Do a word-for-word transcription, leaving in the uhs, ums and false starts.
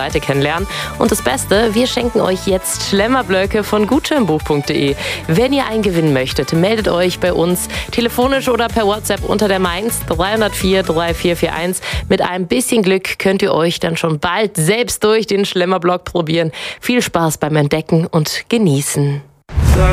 Seite kennenlernen. Und das Beste, wir schenken euch jetzt Schlemmerblöcke von gutscheinbuch punkt de. Wenn ihr einen gewinnen möchtet, meldet euch bei uns telefonisch oder per WhatsApp unter der Mainz drei null vier drei vier vier eins. Mit ein bisschen Glück könnt ihr euch dann schon bald selbst durch den Schlemmerblock probieren. Viel Spaß beim Entdecken und Genießen.